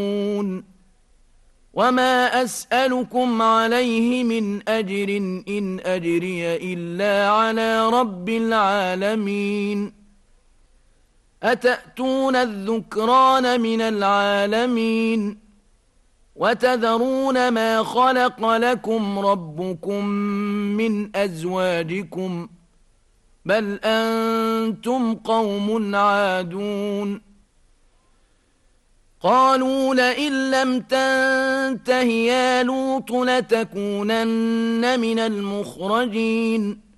وما أسألكم عليه من أجر إن أجري إلا على رب العالمين أتأتون الذكران من العالمين وتذرون ما خلق لكم ربكم من أزواجكم بل أنتم قوم عادون قالوا لئن لم تنته يا لوط لتكونن من المخرجين